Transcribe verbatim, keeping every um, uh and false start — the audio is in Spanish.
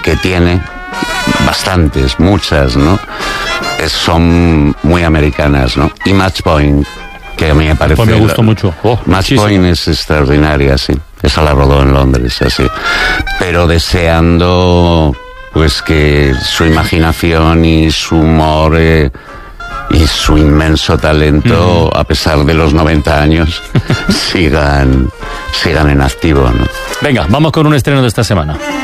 que tiene, bastantes, muchas, ¿no? Es, son muy americanas, ¿no? Y Match Point, que a mí me parece... Pues me gustó la, mucho. Oh, Match muchísimo. Point es extraordinaria, sí. Esa la rodó en Londres, así. Pero deseando, pues, que su imaginación y su humor eh, y su inmenso talento, uh-huh. a pesar de los noventa años, sigan, sigan en activo, ¿no? Venga, vamos con un estreno de esta semana.